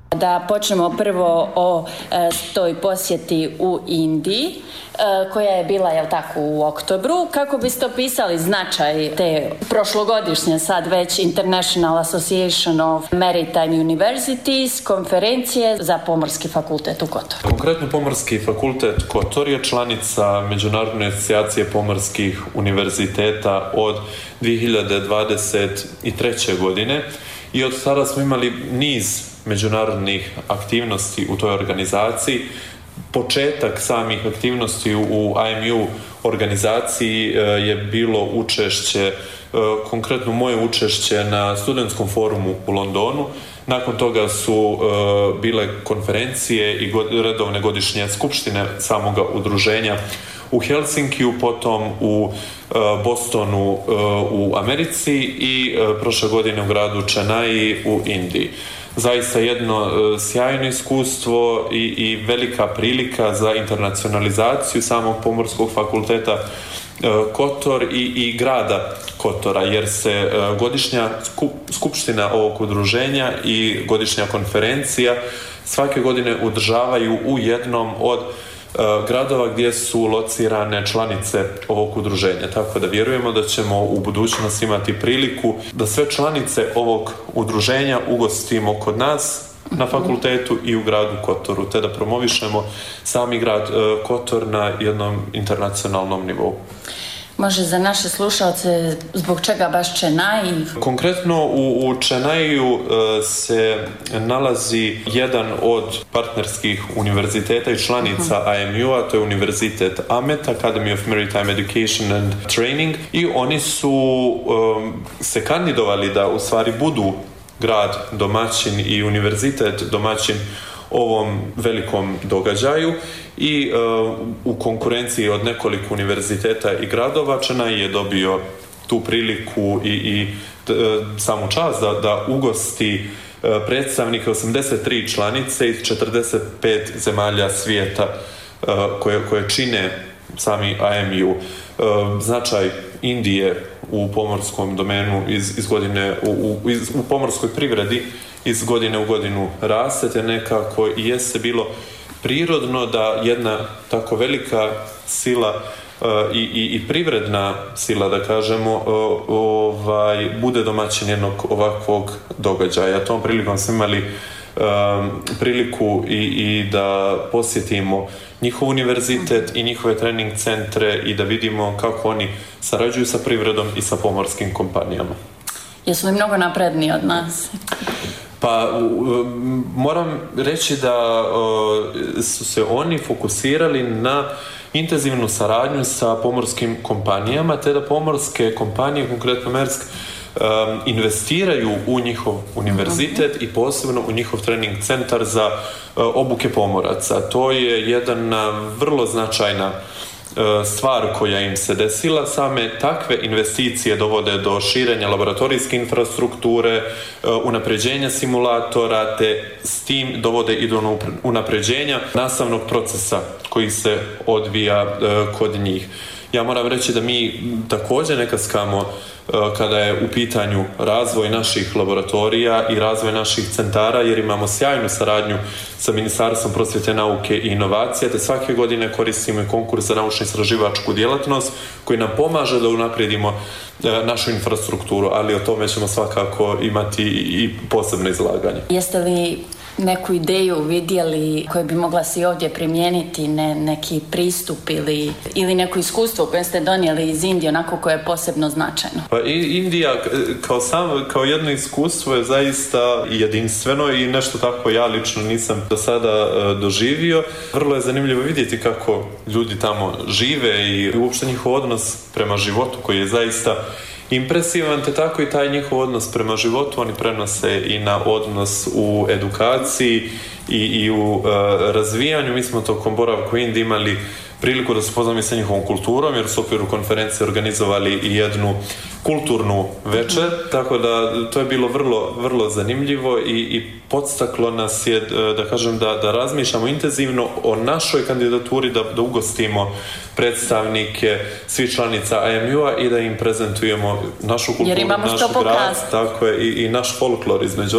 Da počnemo prvo o toj posjeti u Indiji, koja je bila, jel tako, u oktobru. Kako biste opisali značaj te prošlogodišnje sad već International Association of Maritime Universities konferencije za Pomorski fakultet u Kotoru? Konkretno Pomorski fakultet Kotor je članica Međunarodne asocijacije pomorskih univerziteta od 2023. godine i od tada smo imali niz međunarodnih aktivnosti u toj organizaciji. Početak samih aktivnosti u IMU organizaciji je bilo učešće, konkretno moje učešće na studentskom forumu u Londonu. Nakon toga su bile konferencije i redovne godišnje skupštine samoga udruženja u Helsinkiju, potom u Bostonu u Americi i prošle godine u gradu Chennai u Indiji. Zaista jedno sjajno iskustvo i velika prilika za internacionalizaciju samog Pomorskog fakulteta Kotor i grada Kotora, jer se godišnja skupština ovog udruženja i godišnja konferencija svake godine održavaju u jednom od gradova gdje su locirane članice ovog udruženja. Tako da vjerujemo da ćemo u budućnosti imati priliku da sve članice ovog udruženja ugostimo kod nas na fakultetu i u gradu Kotoru, te da promovišemo sami grad Kotor na jednom internacionalnom nivou. Može za naše slušalce, zbog čega baš Chennai? Konkretno u Chennaiu se nalazi jedan od partnerskih univerziteta i članica IMU-a, to je univerzitet AMET, Academy of Maritime Education and Training, i oni su se kandidovali da u stvari budu grad domaćin i univerzitet domaćin ovom velikom događaju i u konkurenciji od nekoliko univerziteta i gradova Chennai je dobio tu priliku i samu čast da ugosti predstavnike 83 članice iz 45 zemalja svijeta koje čine sami IMU. Značaj Indije u pomorskom domenu iz godine u pomorskoj privredi iz godine u godinu raste, te nekako i jeste bilo prirodno da jedna tako velika sila i privredna sila, da kažemo, bude domaćin jednog ovakvog događaja. Tom prilikom smo imali priliku i da posjetimo njihov univerzitet i njihove trening centre i da vidimo kako oni sarađuju sa privredom i sa pomorskim kompanijama. Jesu li mnogo napredniji od nas? Pa moram reći da su se oni fokusirali na intenzivnu saradnju sa pomorskim kompanijama, te da pomorske kompanije, konkretno Maersk, investiraju u njihov univerzitet i posebno u njihov trening centar za obuke pomoraca. To je jedna vrlo značajna stvar koja im se desila. Same takve investicije dovode do širenja laboratorijske infrastrukture, unapređenja simulatora, te s tim dovode i do unapređenja nastavnog procesa koji se odvija kod njih. Ja moram reći da mi također ne kaskamo kada je u pitanju razvoj naših laboratorija i razvoj naših centara, jer imamo sjajnu saradnju sa Ministarstvom prosvjete, nauke i inovacija, te svake godine koristimo i konkurs za naučno-istraživačku djelatnost koji nam pomaže da unaprijedimo našu infrastrukturu, ali o tome ćemo svakako imati i posebno izlaganje. Jeste li neku ideju vidjeli koju bi mogla se i ovdje primijeniti, neki pristup ili neko iskustvo koje ste donijeli iz Indije, onako koje je posebno značajno? Pa Indija kao jedno iskustvo je zaista jedinstveno i nešto tako ja lično nisam do sada doživio. Vrlo je zanimljivo vidjeti kako ljudi tamo žive i uopšte njihov odnos prema životu koji je zaista impresivan, te tako i taj njihov odnos prema životu oni prenose i na odnos u edukaciji i u razvijanju. Mi smo tokom boravka u Indiji imali priliku da se upoznamo sa njihovom kulturom, jer su u okviru konferencije organizovali i jednu kulturnu večer, tako da to je bilo vrlo, vrlo zanimljivo i podstaklo nas je, da kažem, da razmišljamo intenzivno o našoj kandidaturi, da ugostimo predstavnike svih članica IMU-a i da im prezentujemo našu kulturu, naš grad, tako je, i naš folklor između